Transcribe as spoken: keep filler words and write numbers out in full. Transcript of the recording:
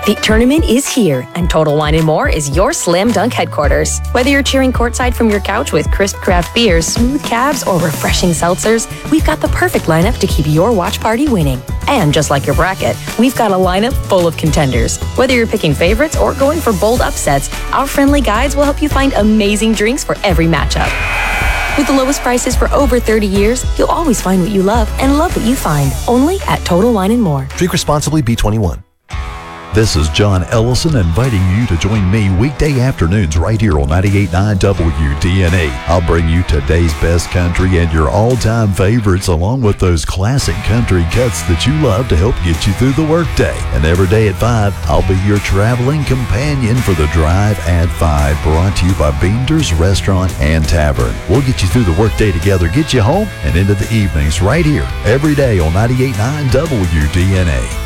The tournament is here, and Total Wine and More is your slam dunk headquarters. Whether you're cheering courtside from your couch with crisp craft beers, smooth cabs, or refreshing seltzers, we've got the perfect lineup to keep your watch party winning. And just like your bracket, we've got a lineup full of contenders. Whether you're picking favorites or going for bold upsets, our friendly guides will help you find amazing drinks for every matchup. With the lowest prices for over thirty years, you'll always find what you love and love what you find. Only at Total Wine and More. Drink responsibly, B twenty-one. This is John Ellison inviting you to join me weekday afternoons right here on ninety-eight point nine W D N A. I'll bring you today's best country and your all-time favorites along with those classic country cuts that you love to help get you through the workday. And every day at five, I'll be your traveling companion for the Drive at five, brought to you by Beander's Restaurant and Tavern. We'll get you through the workday together, get you home, and into the evenings right here every day on ninety-eight point nine W D N A.